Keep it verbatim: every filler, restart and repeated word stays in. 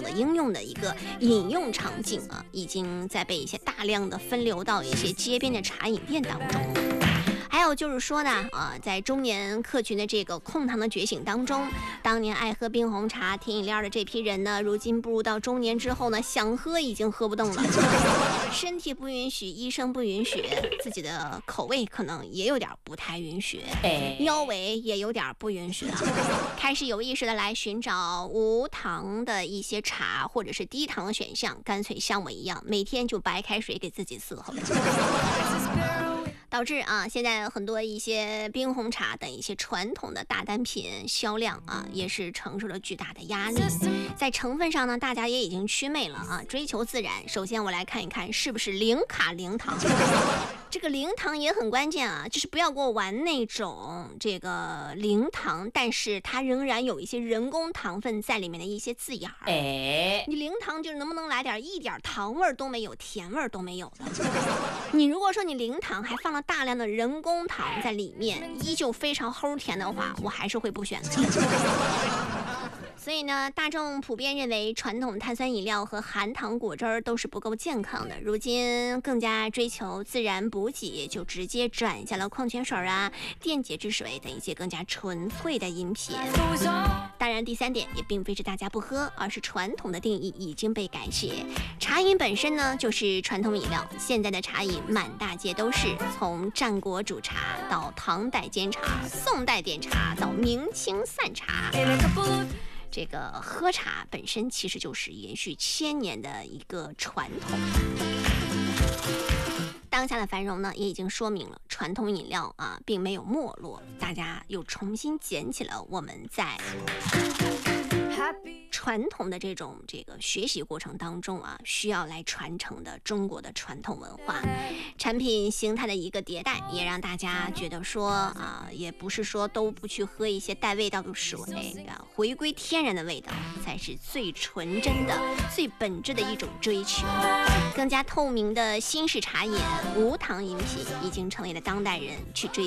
的应用的一个饮用场景啊，已经在被一些大量的分流到一些街边的茶饮店当中。还有就是说呢，呃，在中年客群的这个控糖的觉醒当中，当年爱喝冰红茶、甜饮料的这批人呢，如今步入到中年之后呢，想喝已经喝不动了，身体不允许，医生不允许，自己的口味可能也有点不太允许，腰围也有点不允许了，开始有意识的来寻找无糖的一些茶或者是低糖的选项，干脆像我一样，每天就白开水给自己伺候。导致啊，现在很多一些冰红茶等一些传统的大单品销量啊，也是承受了巨大的压力。在成分上呢，大家也已经祛魅了啊，追求自然。首先我来看一看是不是零卡零糖，这个零糖也很关键啊，就是不要给我玩那种这个零糖，但是它仍然有一些人工糖分在里面的一些字眼儿。哎，你零糖就是能不能来点一点糖味都没有，甜味都没有的。你如果说你零糖还放了大量的人工糖在里面，依旧非常齁甜的话，我还是会不选择。所以呢，大众普遍认为传统碳酸饮料和含糖果汁儿都是不够健康的，如今更加追求自然补给，就直接转向了矿泉水啊、电解质水等一些更加纯粹的饮品。当然第三点也并非是大家不喝，而是传统的定义已经被改写。茶饮本身呢就是传统饮料，现在的茶饮满大街都是，从战国煮茶到唐代煎茶，宋代点茶到明清散茶，这个喝茶本身其实就是延续千年的一个传统。当下的繁荣呢，也已经说明了传统饮料啊并没有没落，大家又重新捡起了我们在传统的这种这个学习过程当中啊，需要来传承的中国的传统文化。产品形态的一个迭代，也让大家觉得说啊，也不是说都不去喝一些带味道的水啊，回归天然的味道才是最纯真的、最本质的一种追求。更加透明的新式茶饮、无糖饮品，已经成为了当代人去追